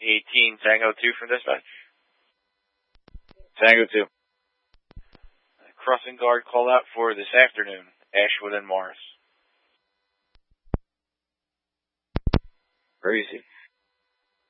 18 Tango 2 from dispatch. Tango 2. Crossing guard call out for this afternoon, Ashwood and Morris. Where is he?